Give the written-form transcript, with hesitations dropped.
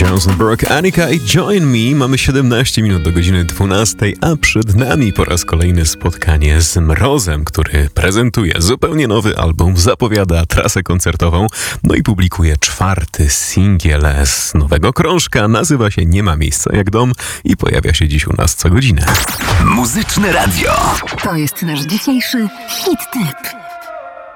Johnson Brook, Anika i Join Me. Mamy 17 minut do godziny 12, a przed nami po raz kolejny spotkanie z Mrozem, który prezentuje zupełnie nowy album, zapowiada trasę koncertową, no i publikuje 4. singiel z nowego krążka. Nazywa się Nie ma miejsca jak dom i pojawia się dziś u nas co godzinę. Muzyczne Radio. To jest nasz dzisiejszy hit tip.